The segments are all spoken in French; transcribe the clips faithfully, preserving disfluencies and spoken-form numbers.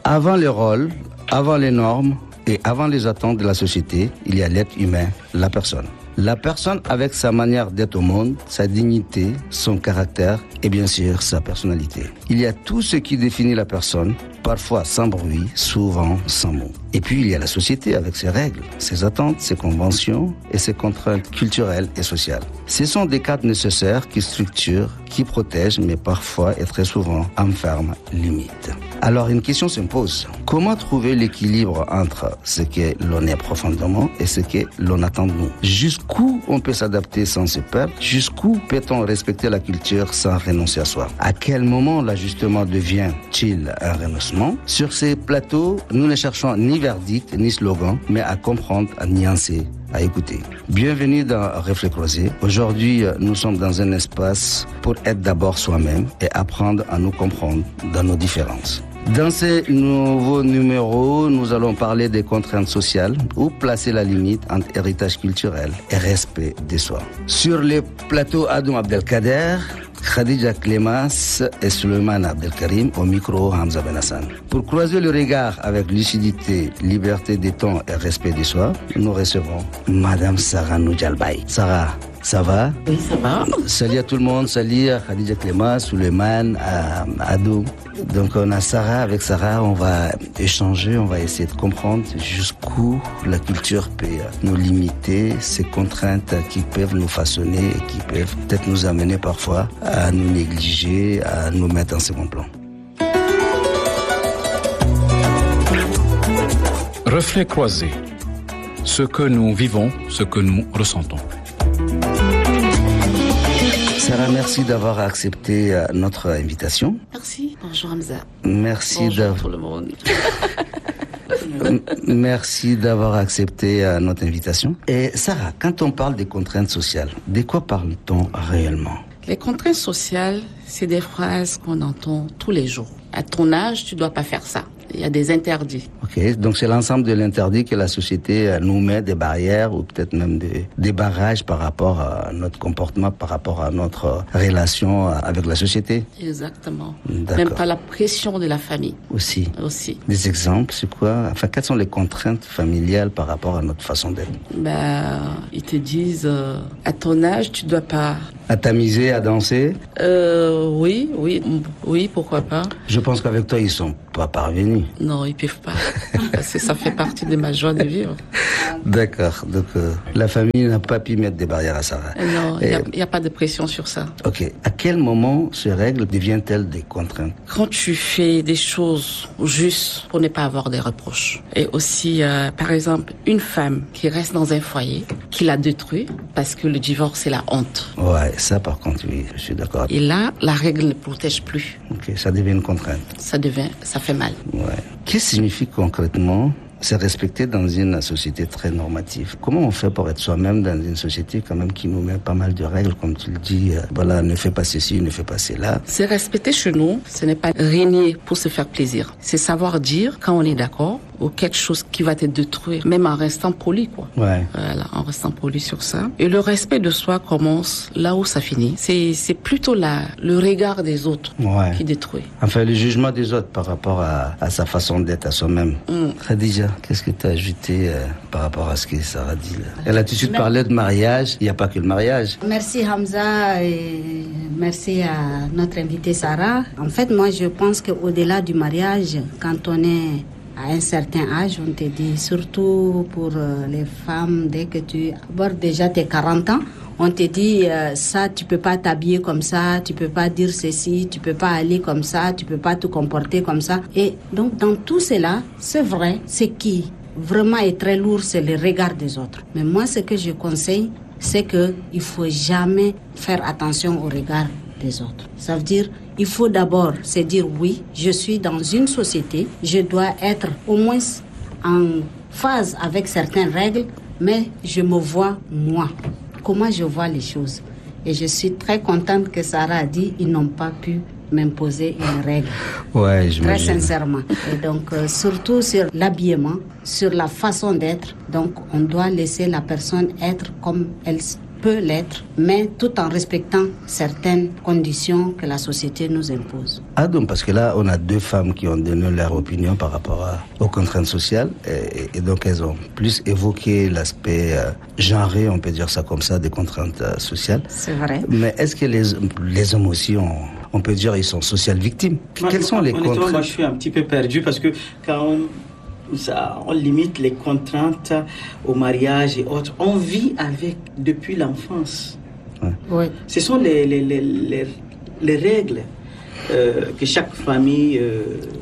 Avant les rôles, avant les normes et avant les attentes de la société, il y a l'être humain, la personne. La personne avec sa manière d'être au monde, sa dignité, son caractère et bien sûr sa personnalité. Il y a tout ce qui définit la personne, parfois sans bruit, souvent sans mots. Et puis il y a la société avec ses règles, ses attentes, ses conventions et ses contraintes culturelles et sociales. Ce sont des cadres nécessaires qui structurent, qui protègent, mais parfois et très souvent enferment, limitent. Alors une question s'impose. Comment trouver l'équilibre entre ce que l'on est profondément et ce que l'on attend de nous? Jusqu'où on peut s'adapter sans se perdre? Jusqu'où peut-on respecter la culture sans renoncer à soi? À quel moment l'ajustement devient-il un renoncement? Sur ces plateaux, nous ne cherchons ni verdict ni slogan, mais à comprendre, à nuancer, à écouter. Bienvenue dans Reflets Croisés. Aujourd'hui, nous sommes dans un espace pour être d'abord soi-même et apprendre à nous comprendre dans nos différences. Dans ces nouveaux numéros, nous allons parler des contraintes sociales, où placer la limite entre héritage culturel et respect de soi. Sur les plateaux, Adoum Abdelkader, Khadija Clémas et Suleiman Abdelkarim, au micro Hamza Benassan. Pour croiser le regard avec lucidité, liberté des temps et respect de soi, nous recevons Madame Sarah Noudjalbaï. Sarah, ça va? Oui, ça va. Salut à tout le monde, salut à Khadija Clémas, Suleiman, à Adoum. Donc on a Sarah, avec Sarah on va échanger, on va essayer de comprendre jusqu'où la culture peut nous limiter, ces contraintes qui peuvent nous façonner et qui peuvent peut-être nous amener parfois à nous négliger, à nous mettre en second plan. Reflets croisés, ce que nous vivons, ce que nous ressentons. Sarah, merci d'avoir accepté notre invitation. Merci. Bonjour Hamza. Merci Bonjour d'avoir... tout le monde. Merci d'avoir accepté notre invitation. Et Sarah, quand on parle des contraintes sociales, de quoi parle-t-on réellement? Les contraintes sociales, c'est des phrases qu'on entend tous les jours. À ton âge, tu dois pas faire ça. Il y a des interdits. Ok, donc c'est l'ensemble de l'interdit que la société nous met, des barrières ou peut-être même des, des barrages par rapport à notre comportement, par rapport à notre relation avec la société. Exactement. D'accord. Même pas la pression de la famille. Aussi. Aussi. Des exemples, c'est quoi? Enfin, quelles sont les contraintes familiales par rapport à notre façon d'être? Ben, ils te disent, euh, à ton âge, tu dois pas... À tamiser, à danser? Euh, oui, oui, oui, pourquoi pas. Je pense qu'avec toi, ils sont pas parvenus. Non, ils peuvent pas. Parce que ça fait partie de ma joie de vivre. D'accord. Donc, euh, la famille n'a pas pu mettre des barrières à Sarah. Non, il n'y a, a pas de pression sur ça. Ok. À quel moment ces règles deviennent-elles des contraintes? Quand tu fais des choses justes pour ne pas avoir des reproches. Et aussi, euh, par exemple, une femme qui reste dans un foyer, qui l'a détruit, parce que le divorce, c'est la honte. Ouais, ça par contre, oui, je suis d'accord. Et là, la règle ne protège plus. Ok, ça devient une contrainte. Ça devient, ça fait mal. Ouais. Qu'est-ce que signifie concrètement se respecter dans une société très normative? Comment on fait pour être soi-même dans une société quand même qui nous met pas mal de règles, comme tu le dis, euh, voilà, ne fais pas ceci, ne fais pas cela. Se respecter chez nous, ce n'est pas régner pour se faire plaisir. C'est savoir dire quand on est d'accord ou quelque chose qui va te détruire, même en restant poli, quoi. Ouais. Voilà, en restant poli sur ça. Et le respect de soi commence là où ça finit. C'est, c'est plutôt là, le regard des autres Ouais. qui détruit. Enfin, le jugement des autres par rapport à, à sa façon d'être, à soi-même. Mm. Khadija, qu'est-ce que tu as ajouté euh, par rapport à ce que Sarah dit là? Elle a tout de suite parlé de mariage, il n'y a pas que le mariage. Merci Hamza et merci à notre invitée Sarah. En fait, moi je pense qu'au-delà du mariage, quand on est à un certain âge, on te dit, surtout pour les femmes, dès que tu abordes déjà tes quarante ans, on te dit, euh, ça, tu peux pas t'habiller comme ça, tu peux pas dire ceci, tu peux pas aller comme ça, tu peux pas te comporter comme ça. Et donc, dans tout cela, c'est vrai, ce qui vraiment est très lourd, c'est le regard des autres. Mais moi, ce que je conseille, c'est que il faut jamais faire attention au regard des autres. Ça veut dire, il faut d'abord se dire, oui, je suis dans une société, je dois être au moins en phase avec certaines règles, mais je me vois moi. Comment je vois les choses. Et je suis très contente que Sarah a dit ils n'ont pas pu m'imposer une règle. Ouais, je Très sincèrement. Et donc, euh, surtout sur l'habillement, sur la façon d'être. Donc, on doit laisser la personne être comme elle peut l'être, mais tout en respectant certaines conditions que la société nous impose. Ah donc, parce que là, on a deux femmes qui ont donné leur opinion par rapport à, aux contraintes sociales, et, et donc elles ont plus évoqué l'aspect euh, genré, on peut dire ça comme ça, des contraintes euh, sociales. C'est vrai. Mais est-ce que les, les hommes aussi, ont, on peut dire, ils sont social victimes? Moi, Quelles sont les contraintes? Moi, je suis un petit peu perdu parce que quand on, ça, on limite les contraintes au mariage et autres, on vit avec depuis l'enfance. Ouais. Oui. Ce sont les, les, les, les, les règles euh, que chaque famille euh,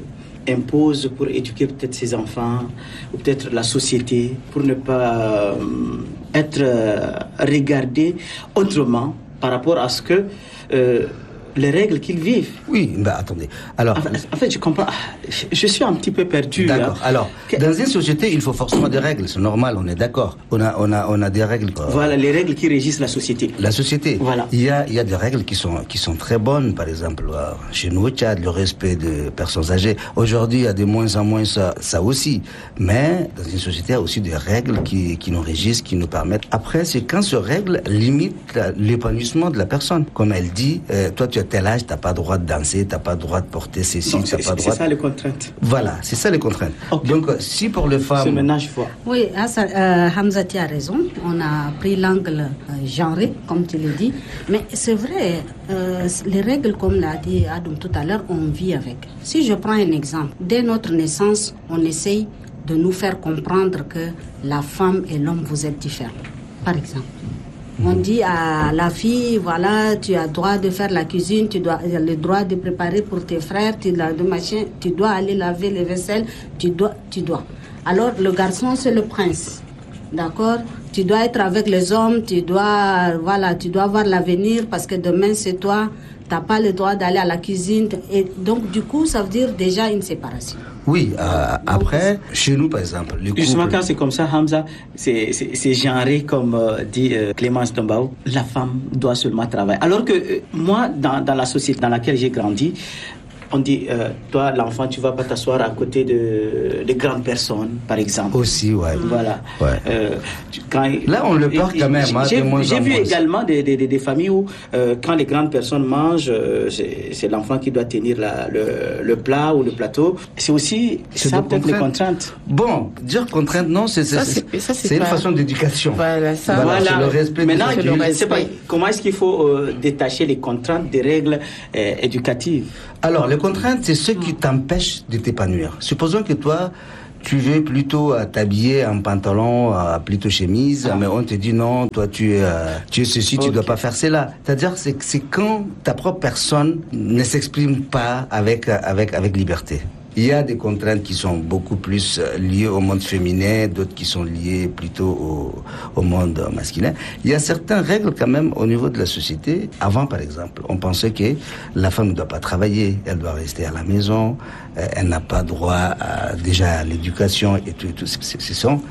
impose pour éduquer peut-être ses enfants ou peut-être la société pour ne pas euh, être euh, regardé autrement par rapport à ce que euh, les règles qu'ils vivent. Oui, mais attendez. Alors, en fait, en fait, je comprends. Je suis un petit peu perdu. D'accord. Hein. Alors, que... dans une société, il faut forcément des règles. C'est normal, on est d'accord. On a, on a, on a des règles. Voilà, les règles qui régissent la société. La société. Voilà. Il y a, il y a des règles qui sont, qui sont très bonnes. Par exemple, chez nous au Tchad, le respect des personnes âgées. Aujourd'hui, il y a de moins en moins ça, ça aussi. Mais dans une société, il y a aussi des règles qui, qui nous régissent, qui nous permettent. Après, c'est quand ces règles limitent l'épanouissement de la personne. Comme elle dit, euh, toi, tu as tel âge, t'as pas droit de danser, t'as pas droit de porter ceci, t'as pas droit. C'est ça les contraintes. Voilà, c'est ça les contraintes. Okay. Donc, si pour les femmes. C'est maintenant je vois. Oui, euh, Hamzati a raison. On a pris l'angle euh, genré, comme tu le dis. Mais c'est vrai, euh, les règles, comme l'a dit Adam tout à l'heure, on vit avec. Si je prends un exemple, dès notre naissance, on essaye de nous faire comprendre que la femme et l'homme, vous êtes différents. Par exemple. On dit à la fille, voilà, tu as le droit de faire la cuisine, tu dois, le droit de préparer pour tes frères, tu dois, de machin, tu dois aller laver les vaisselles, tu dois, tu dois. Alors, le garçon, c'est le prince, d'accord? Tu dois être avec les hommes, tu dois, voilà, tu dois voir l'avenir parce que demain, c'est toi, tu n'as pas le droit d'aller à la cuisine. Et donc, du coup, ça veut dire déjà une séparation. Oui, euh, après, chez nous, par exemple, les Justement, couples... quand c'est comme ça, Hamza, c'est, c'est, c'est genré, comme euh, dit euh, Clémence Tombao, la femme doit seulement travailler. Alors que euh, moi, dans, dans la société dans laquelle j'ai grandi, on dit, euh, toi, l'enfant, tu vas pas t'asseoir à côté de, de grandes personnes, par exemple. Aussi, ouais. Voilà. Ouais. Euh, quand, Là, on le porte quand même. J'ai, hein, j'ai vu également des, des, des, des familles où, euh, quand les grandes personnes mangent, euh, c'est, c'est l'enfant qui doit tenir la, le, le plat ou le plateau. C'est aussi c'est ça, peut-être, les contraintes. Bon, dire contrainte, non, c'est, c'est, ça, c'est, ça, c'est, c'est pas... une façon d'éducation. Voilà, ça. Voilà, voilà. C'est le respect. Maintenant, je ne sais pas, comment est-ce qu'il faut euh, détacher les contraintes des règles euh, éducatives? Alors, les contraintes, c'est ce qui t'empêche de t'épanouir. Supposons que toi, tu veux plutôt euh, t'habiller en pantalon, euh, plutôt chemise, ah. mais on te dit non, toi tu es, euh, tu es ceci, okay. Tu dois pas faire cela. C'est-à-dire, c'est, c'est quand ta propre personne ne s'exprime pas avec, avec, avec liberté. Il y a des contraintes qui sont beaucoup plus liées au monde féminin, d'autres qui sont liées plutôt au, au monde masculin. Il y a certaines règles quand même au niveau de la société. Avant, par exemple, on pensait que la femme ne doit pas travailler, elle doit rester à la maison, elle n'a pas droit à, déjà à l'éducation et tout. Et tout. C'est, c'est, c'est ça.